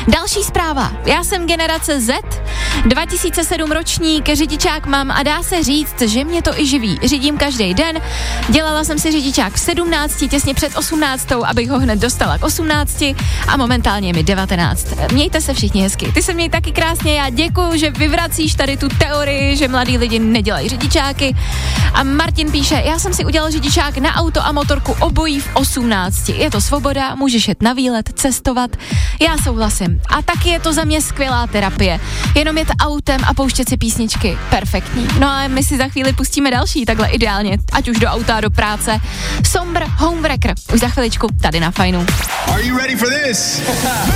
Další zpráva. Já jsem generace Z, 2007 ročník, řidičák mám a dá se říct, že mě to i živí. Řídím každý den, dělala jsem si řidičák v 17, těsně před 18, abych ho hned dostala k 18 a momentálně je mi 19. Mějte se všichni hezky. Ty se měj taky krásně, já děkuju, že vyvracíš tady tu teorii, že mladí lidi nedělají řidičáky. A Martin píše, já jsem si udělal řidičák na auto a motorku obojí v 18. Je to svoboda, můžeš jet na výlet, cestovat. Já souhlasím. A taky je to za mě skvělá terapie. Jenom jet autem a pouštět si písničky. Perfektní. No a my si za chvíli pustíme další, takhle ideálně, ať už do auta, do práce. Sombr Homewrecker. Už za chviličku tady na Fajnu. Are you ready for this?